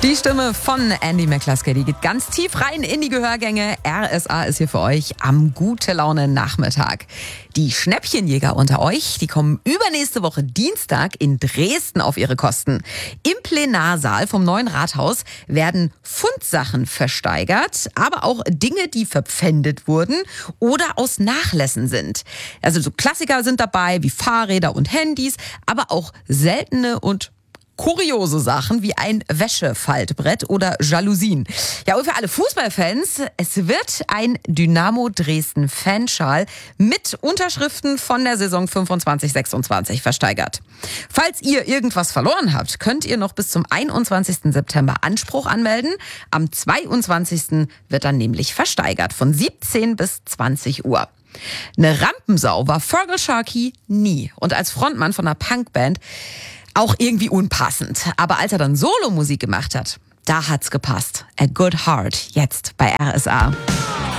Die Stimme von Andy McCluskey, die geht ganz tief rein in die Gehörgänge. RSA ist hier für euch am Gute-Laune-Nachmittag. Die Schnäppchenjäger unter euch, die kommen übernächste Woche Dienstag in Dresden auf ihre Kosten. Im Plenarsaal vom neuen Rathaus werden Fundsachen versteigert, aber auch Dinge, die verpfändet wurden oder aus Nachlässen sind. Also so Klassiker sind dabei wie Fahrräder und Handys, aber auch seltene und kuriose Sachen wie ein Wäschefaltbrett oder Jalousien. Ja, und für alle Fußballfans, es wird ein Dynamo Dresden Fanschal mit Unterschriften von der Saison 25/26 versteigert. Falls ihr irgendwas verloren habt, könnt ihr noch bis zum 21. September Anspruch anmelden. Am 22. wird dann nämlich versteigert von 17 bis 20 Uhr. Eine Rampensau war Feargal Sharkey nie. Und als Frontmann von einer Punkband auch irgendwie unpassend. Aber als er dann Solomusik gemacht hat, da hat's gepasst. A Good Heart, jetzt bei RSA.